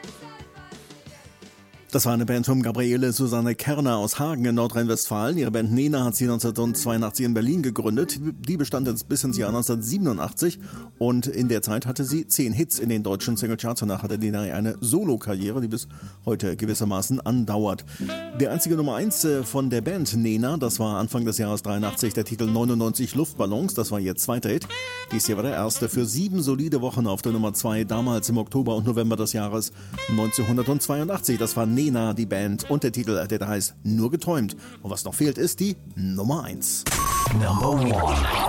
Das war eine Band von Gabriele Susanne Kerner aus Hagen in Nordrhein-Westfalen. Ihre Band Nena hat sie 1982 in Berlin gegründet. Die bestand bis ins Jahr 1987 und in der Zeit hatte sie 10 Hits in den deutschen Singlecharts. Danach hatte Nena eine Solo-Karriere, die bis heute gewissermaßen andauert. Der einzige Nummer 1 von der Band Nena, das war Anfang des Jahres 83 der Titel 99 Luftballons. Das war ihr zweiter Hit. Dies hier war der erste für 7 solide Wochen auf der Nummer 2, damals im Oktober und November des Jahres 1982. Das war Nena, die Band, und der Titel, der da heißt Nur geträumt. Und was noch fehlt, ist die Nummer 1. Number 1.